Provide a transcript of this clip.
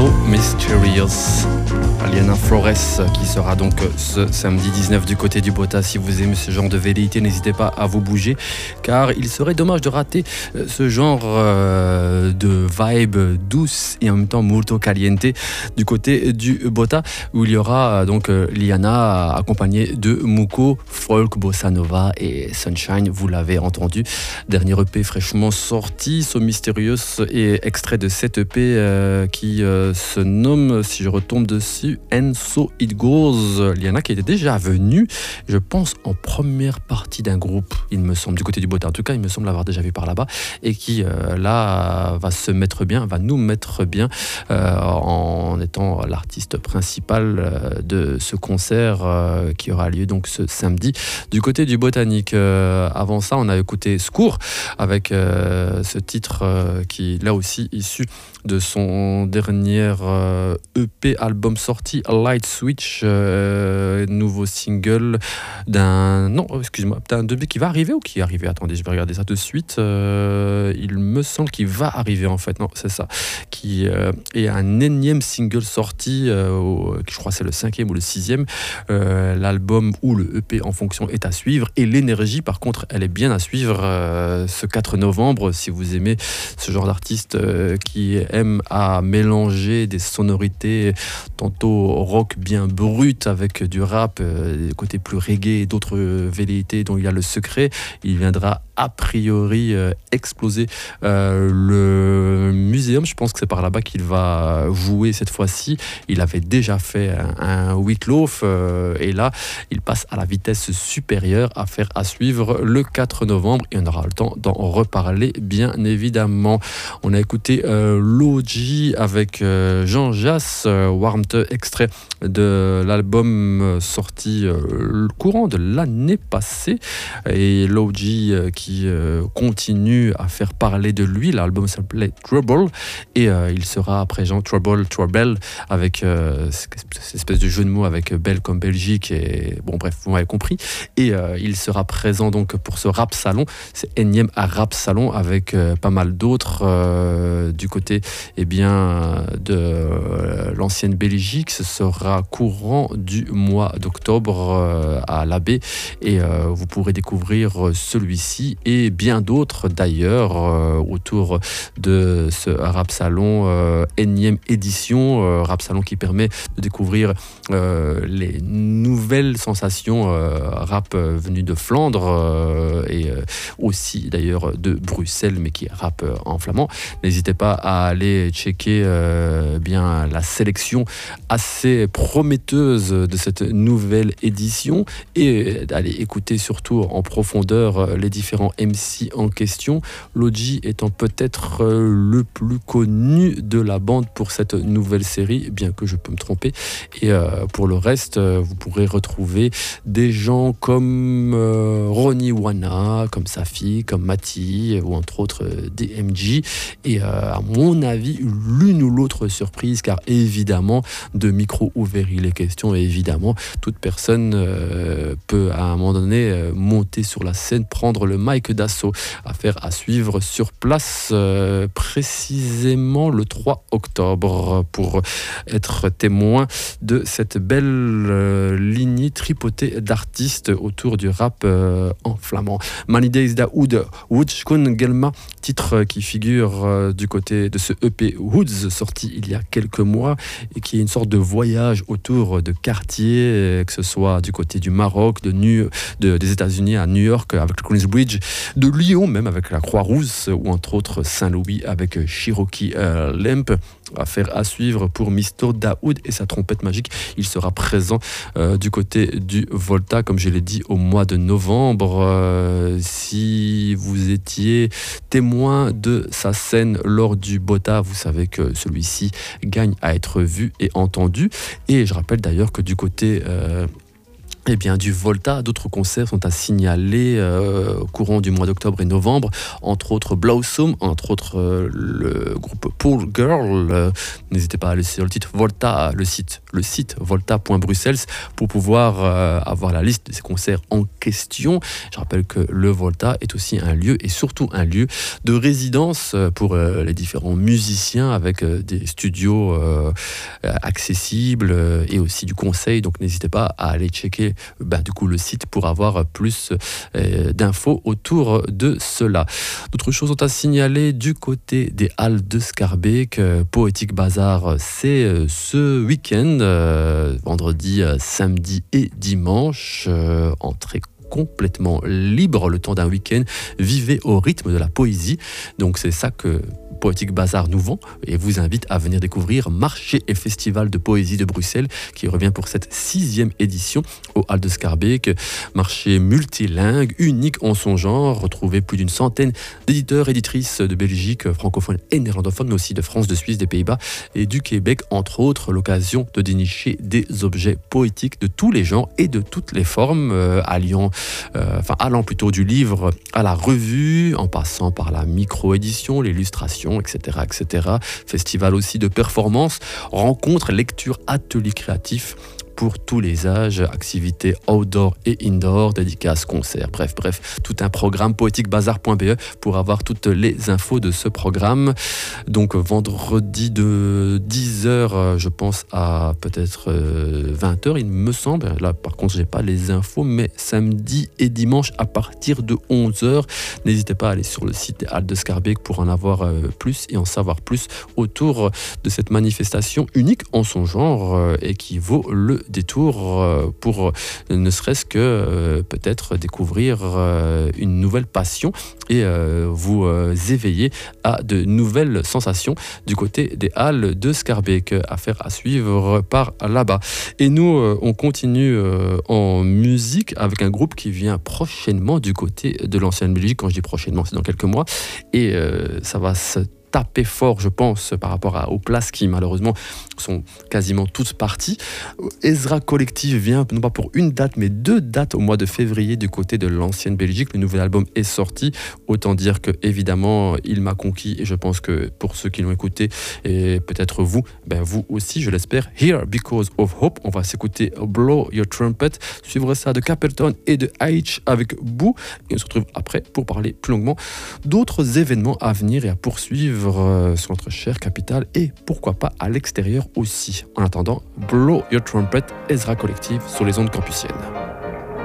So Mysterious. Aliana Flores qui sera donc ce samedi 19 du côté du Bota. Si vous aimez ce genre de velléité, n'hésitez pas à vous bouger car il serait dommage de rater ce genre de vibe douce et en même temps molto caliente du côté du Bota où il y aura donc Liana accompagnée de Muko, folk, bossa nova et Sunshine. Vous l'avez entendu, dernier EP fraîchement sorti, So Mysterious, et extrait de cet EP qui se nomme, si je retombe dessus, And So It Goes. Liana qui était déjà venue, je pense, en première partie d'un groupe, il me semble, du côté du Bota. En tout cas, il me semble l'avoir déjà vu par là-bas et qui, là, va se mettre bien, va nous mettre bien en étant l'artiste principal de ce concert qui aura lieu donc ce samedi du côté du Botanique. Avant ça, on a écouté Skour avec ce titre qui, là aussi, issu de son dernier EP, album sorti, Light Switch, nouveau single d'un EP qui va arriver ou qui est arrivé? Attendez, je vais regarder ça tout de suite. Il me semble qu'il va arriver en fait, non, c'est ça, qui est un énième single sorti, je crois que c'est le 5e ou le 6e. L'album ou le EP en fonction est à suivre, et l'énergie par contre elle est bien à suivre ce 4 novembre si vous aimez ce genre d'artiste qui aime à mélanger des sonorités tantôt rock bien brut avec du rap, des côtés plus reggae et d'autres velléités dont il a le secret. Il viendra a priori exploser le muséum. Je pense que c'est par là-bas qu'il va jouer cette fois-ci. Il avait déjà fait un Wicklow et là il passe à la vitesse supérieure, à faire à suivre le 4 novembre et on aura le temps d'en reparler bien évidemment. On a écouté Loji avec Jean Jass, Warmth, extrait de l'album sorti courant de l'année passée, et Loji qui continue à faire parler de lui. L'album s'appelait Trouble et il sera présent, Trouble avec cette espèce de jeu de mots avec Belle comme Belgique, et bon bref, vous m'avez compris. Et il sera présent donc pour ce rap salon, c'est énième à rap salon avec pas mal d'autres du côté de l'ancienne Belgique. Ce sera courant du mois d'octobre à l'Abbé, et vous pourrez découvrir celui-ci et bien d'autres d'ailleurs autour de ce rap salon, énième édition, rap salon qui permet de découvrir les nouvelles sensations rap venues de Flandre et aussi d'ailleurs de Bruxelles, mais qui rappe en flamand. N'hésitez pas à aller checker bien la sélection assez prometteuse de cette nouvelle édition et d'aller écouter surtout en profondeur les différents MC en question. Loji étant peut-être le plus connu de la bande pour cette nouvelle série, bien que je peux me tromper. Et pour le reste, vous pourrez retrouver des gens comme Ronnie Wana, comme Safi, comme Mati, ou entre autres DMG. Et à mon avis, l'une ou l'autre surprise, car évidemment, de micro ouvert il est question, et évidemment, toute personne peut à un moment donné monter sur la scène, prendre le mic d'assaut. Affaire à suivre sur place précisément le 3 octobre pour être témoin de cette belle lignée tripotée d'artistes autour du rap en flamand. Many Days Daoud Wutschkun Gelma, titre qui figure du côté de ce EP Woods sorti il y a quelques mois et qui est une sorte de voyage autour de quartiers, que ce soit du côté du Maroc, des États-Unis à New York avec le Queensbridge, de Lyon même avec la Croix-Rousse, ou entre autres Saint-Louis avec Cherokee Lamp. Affaire à suivre pour Mr Daoud et sa trompette magique. Il sera présent du côté du Volta, comme je l'ai dit, au mois de novembre. Si vous étiez témoin de sa scène lors du Bota, vous savez que celui-ci gagne à être vu et entendu. Et je rappelle d'ailleurs que du côté Eh bien, du Volta, d'autres concerts sont à signaler au courant du mois d'octobre et novembre, entre autres Blossom, entre autres le groupe Pool Girl. N'hésitez pas à aller sur le site Volta, le site volta.bruxelles pour pouvoir avoir la liste de ces concerts en question. Je rappelle que le Volta est aussi un lieu et surtout un lieu de résidence pour les différents musiciens avec des studios accessibles et aussi du conseil. Donc n'hésitez pas à aller checker du coup le site pour avoir plus d'infos autour de cela. D'autres choses sont à signaler du côté des Halles de Schaerbeek. Poetic Bazar, c'est ce week-end, vendredi, samedi et dimanche, entrée complètement libre le temps d'un week-end. Vivez au rythme de la poésie. Donc c'est ça que Poetic Bazar nous vend et vous invite à venir découvrir Marché et Festival de Poésie de Bruxelles qui revient pour cette 6e édition au Halles de Schaerbeek. Marché multilingue, unique en son genre. Retrouvez plus d'une centaine d'éditeurs, éditrices de Belgique, francophones et néerlandophones, mais aussi de France, de Suisse, des Pays-Bas et du Québec, entre autres. L'occasion de dénicher des objets poétiques de tous les genres et de toutes les formes, allant plutôt du livre à la revue, en passant par la micro-édition, l'illustration, etc. Festival aussi de performance, rencontres, lectures, ateliers créatifs pour tous les âges, activités outdoor et indoor, dédicaces, concerts, bref, tout un programme, poeticbazar.be pour avoir toutes les infos de ce programme. Donc vendredi de 10h, je pense à peut-être 20h, il me semble. Là, par contre, j'ai pas les infos, mais samedi et dimanche à partir de 11h. N'hésitez pas à aller sur le site des Halles de Schaerbeek pour en avoir plus et en savoir plus autour de cette manifestation unique en son genre et qui vaut le détour pour ne serait-ce que peut-être découvrir une nouvelle passion et vous éveiller à de nouvelles sensations du côté des Halles de Schaerbeek. Affaire à suivre par là-bas. Et nous, on continue en musique avec un groupe qui vient prochainement du côté de l'ancienne Belgique. Quand je dis prochainement, c'est dans quelques mois. Et ça va se taper fort, je pense, par rapport aux places qui malheureusement sont quasiment toutes parties. Ezra Collective vient non pas pour une date mais 2 dates au mois de février du côté de l'ancienne Belgique. Le nouvel album est sorti, autant dire que évidemment il m'a conquis et je pense que pour ceux qui l'ont écouté et peut-être vous aussi je l'espère. Here Because of Hope, on va s'écouter Blow Your Trumpet, suivre ça de Capleton et de H avec Boo et on se retrouve après pour parler plus longuement d'autres événements à venir et à poursuivre sur notre chère capitale et pourquoi pas à l'extérieur aussi. En attendant, Blow Your Trumpet, Ezra Collective sur les ondes campusiennes.